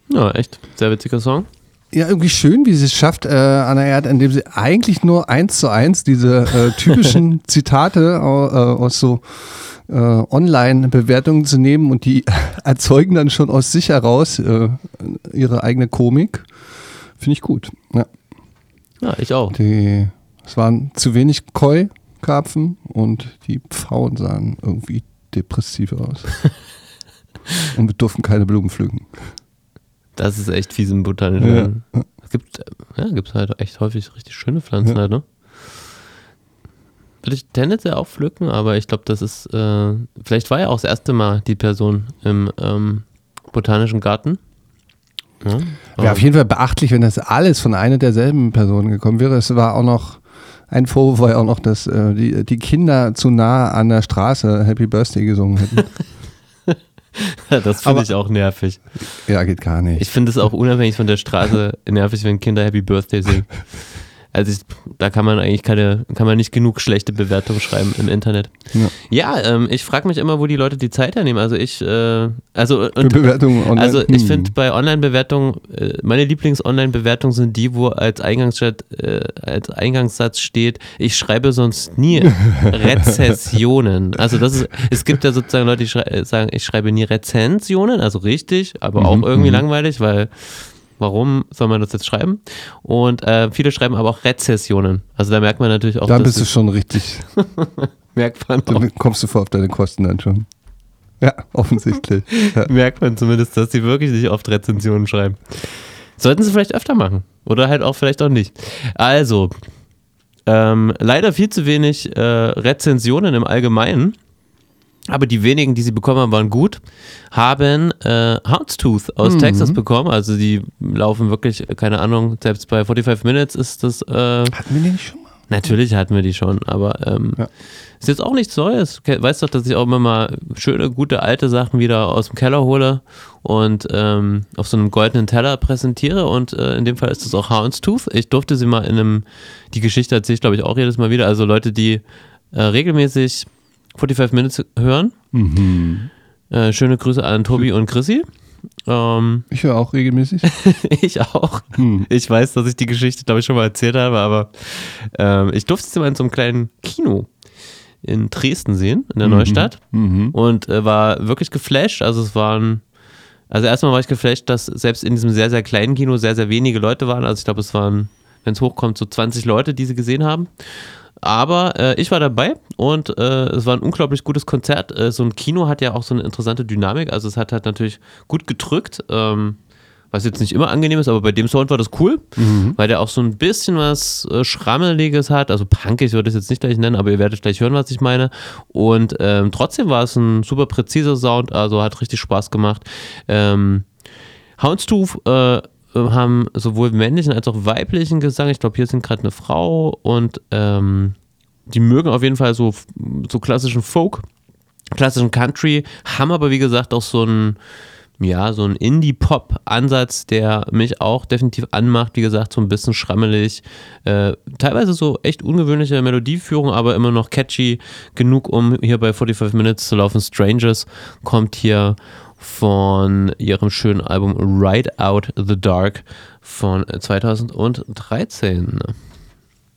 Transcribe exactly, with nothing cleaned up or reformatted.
Ja, echt. Sehr witziger Song. Ja, irgendwie schön, wie sie es schafft, äh, Anna Erd, indem sie eigentlich nur eins zu eins diese äh, typischen Zitate äh, aus so äh, Online-Bewertungen zu nehmen und die erzeugen dann schon aus sich heraus äh, ihre eigene Komik. Finde ich gut. Ja, ja ich auch. Die, es waren zu wenig Koi-Karpfen und die Frauen sahen irgendwie depressiv aus. Und wir durften keine Blumen pflücken. Das ist echt fies im Botanischen. Ja. Es gibt ja, gibt's halt echt häufig richtig schöne Pflanzen ja. halt, ne? Würde ich tendenziell auch pflücken, aber ich glaube, das ist, äh, vielleicht war ja auch das erste Mal die Person im ähm, Botanischen Garten. Ja, wäre auf jeden Fall beachtlich, wenn das alles von einer derselben Person gekommen wäre. Es war auch noch, ein Vorwurf war ja auch noch, dass äh, die, die Kinder zu nah an der Straße Happy Birthday gesungen hätten. Das finde ich auch nervig. Ja, geht gar nicht. Ich finde es auch unabhängig von der Straße nervig, wenn Kinder Happy Birthday singen. Also ich, da kann man eigentlich keine, kann man nicht genug schlechte Bewertungen schreiben im Internet. Ja, ja ähm, ich frage mich immer, wo die Leute die Zeit hernehmen. Also ich, äh, also und, Bewertungen online. Also ich hm. finde bei Online-Bewertungen, äh, meine Lieblings-Online-Bewertungen sind die, wo als Eingangssatz, äh, als Eingangssatz steht, ich schreibe sonst nie Rezessionen. Also das ist, es gibt ja sozusagen Leute, die schrei- sagen, ich schreibe nie Rezensionen, also richtig, aber mhm, auch irgendwie m- langweilig, weil warum soll man das jetzt schreiben? Und äh, viele schreiben aber auch Rezessionen. Also da merkt man natürlich auch, da bist du schon richtig. Merkt man auch. Dann kommst du vor auf deine Kosten dann schon. Ja, offensichtlich. Ja. Merkt man zumindest, dass sie wirklich nicht oft Rezensionen schreiben. Sollten sie vielleicht öfter machen. Oder halt auch vielleicht auch nicht. Also, ähm, leider viel zu wenig äh, Rezensionen im Allgemeinen. Aber die wenigen, die sie bekommen haben, waren gut, haben äh, Houndstooth aus mhm. Texas bekommen. Also die laufen wirklich, keine Ahnung, selbst bei forty-five Minutes ist das... Äh, hatten wir die nicht schon mal? Natürlich hatten wir die schon, aber ähm, ja. ist jetzt auch nichts Neues. Weißt doch, dass ich auch immer mal schöne, gute, alte Sachen wieder aus dem Keller hole und ähm, auf so einem goldenen Teller präsentiere und äh, in dem Fall ist das auch Houndstooth. Ich durfte sie mal in einem, die Geschichte erzähle ich glaube ich auch jedes Mal wieder, also Leute, die äh, regelmäßig forty-five Minutes hören. Mhm. Äh, schöne Grüße an Tobi und Chrissy. Ähm, ich höre auch regelmäßig. Ich auch. Hm. Ich weiß, dass ich die Geschichte, glaube ich, schon mal erzählt habe, aber ähm, ich durfte sie mal in so einem kleinen Kino in Dresden sehen, in der mhm. Neustadt. Mhm. Und äh, war wirklich geflasht. Also es waren, also erstmal war ich geflasht, dass selbst in diesem sehr, sehr kleinen Kino sehr, sehr wenige Leute waren. Also ich glaube, es waren, wenn es hochkommt, so zwanzig Leute, die sie gesehen haben. Aber äh, ich war dabei und äh, es war ein unglaublich gutes Konzert. Äh, so ein Kino hat ja auch so eine interessante Dynamik. Also es hat halt natürlich gut gedrückt, ähm, was jetzt nicht immer angenehm ist, aber bei dem Sound war das cool, mhm. weil der auch so ein bisschen was äh, Schrammeliges hat. Also punkig würde ich es jetzt nicht gleich nennen, aber ihr werdet gleich hören, was ich meine. Und ähm, trotzdem war es ein super präziser Sound, also hat richtig Spaß gemacht. Ähm, Houndstooth äh, haben sowohl männlichen als auch weiblichen Gesang. Ich glaube, hier sind gerade eine Frau und ähm, die mögen auf jeden Fall so, so klassischen Folk, klassischen Country, haben aber wie gesagt auch so einen, ja, so einen Indie-Pop-Ansatz, der mich auch definitiv anmacht. Wie gesagt, so ein bisschen schrammelig, äh, teilweise so echt ungewöhnliche Melodieführung, aber immer noch catchy genug, um hier bei forty-five Minutes zu laufen. Strangers kommt hier von ihrem schönen Album Ride Out the Dark von zweitausenddreizehn.